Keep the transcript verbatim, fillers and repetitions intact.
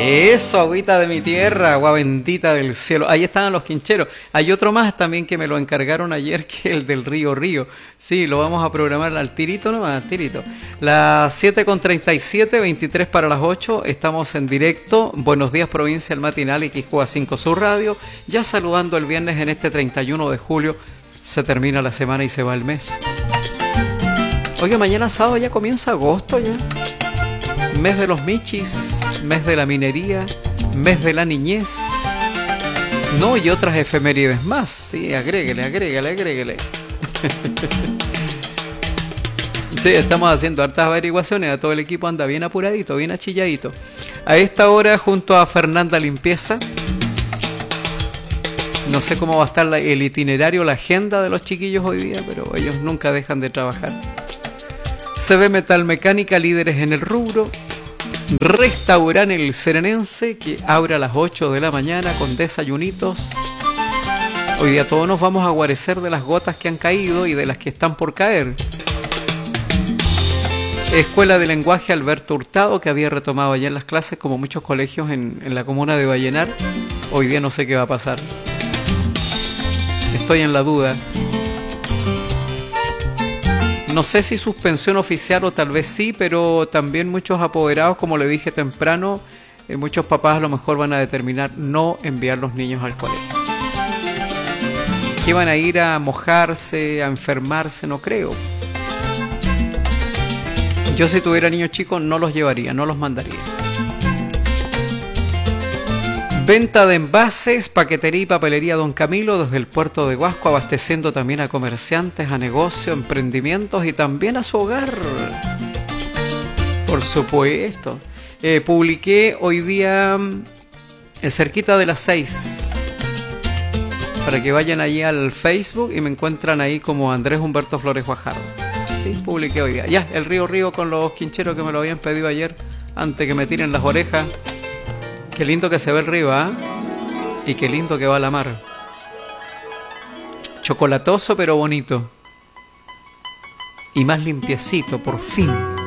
Eso, agüita de mi tierra, agua bendita del cielo. Ahí estaban los quincheros. Hay otro más también que me lo encargaron ayer, que es el del río Río. Sí, lo vamos a programar al tirito nomás, al tirito. Las siete con treinta y siete, veintitrés para las ocho. Estamos en directo. Buenos días, provincia, el matinal y Quiscoa cinco Sur Radio. Ya saludando el viernes en este treinta y uno de julio. Se termina la semana y se va el mes. Oiga, mañana sábado ya comienza agosto ya. Mes de los michis, mes de la minería, mes de la niñez. No, y otras efemérides más. Sí, agréguele, agréguele, agréguele. Sí, estamos haciendo hartas averiguaciones. Todo el equipo anda bien apuradito, bien achilladito. A esta hora, junto a Fernanda Limpieza. No sé cómo va a estar la, el itinerario, la agenda de los chiquillos hoy día, pero ellos nunca dejan de trabajar. C B Metal Mecánica, líderes en el rubro. Restaurante El Serenense, que abre a las ocho de la mañana con desayunitos. Hoy día todos nos vamos a guarecer de las gotas que han caído y de las que están por caer. Escuela de Lenguaje Alberto Hurtado, que había retomado ayer las clases como muchos colegios en, en la comuna de Vallenar. Hoy día no sé qué va a pasar. Estoy en la duda. No sé si suspensión oficial o tal vez sí, pero también muchos apoderados, como le dije temprano, eh, muchos papás a lo mejor van a determinar no enviar los niños al colegio. ¿Que van a ir a mojarse, a enfermarse? No creo. Yo si tuviera niños chicos no los llevaría, no los mandaría. Venta de envases, paquetería y papelería Don Camilo desde el puerto de Huasco, abasteciendo también a comerciantes, a negocios, emprendimientos y también a su hogar. Por supuesto. Eh, publiqué hoy día eh, cerquita de las seis. Para que vayan allí al Facebook y me encuentran ahí como Andrés Humberto Flores Guajardo. Sí, publiqué hoy día. Ya, el río Río con los quincheros que me lo habían pedido ayer, antes que me tiren las orejas. Qué lindo que se ve el río, ¿ah? ¿eh? Y qué lindo que va la mar. Chocolatoso pero bonito. Y más limpiecito, por fin.